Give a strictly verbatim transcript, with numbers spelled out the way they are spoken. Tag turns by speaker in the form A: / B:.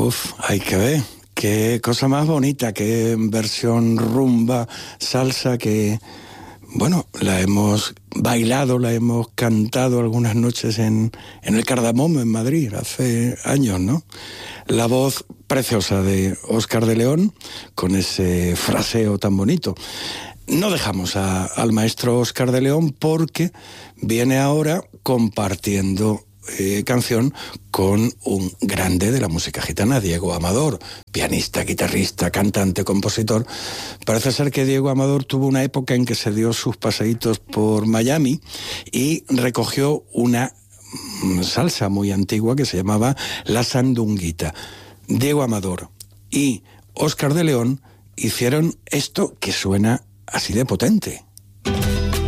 A: Uf, hay que ver. Qué cosa más bonita, qué versión rumba, salsa que, bueno, la hemos bailado, la hemos cantado algunas noches en, en el Cardamomo, en Madrid, hace años, ¿no? La voz preciosa de Óscar de León, con ese fraseo tan bonito. No dejamos a, al maestro Óscar de León porque viene ahora compartiendo eh, canción con un grande de la música gitana, Diego Amador, pianista, guitarrista, cantante, compositor. Parece ser que Diego Amador tuvo una época en que se dio sus paseitos por Miami y recogió una salsa muy antigua que se llamaba La Sandunguita. Diego Amador y Óscar de León hicieron esto que suena así de potente.